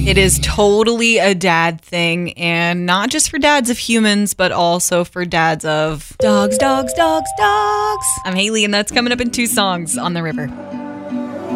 It is totally a dad thing, and not just for dads of humans, but also for dads of dogs. I'm Haley, and that's coming up in 2 songs on the river.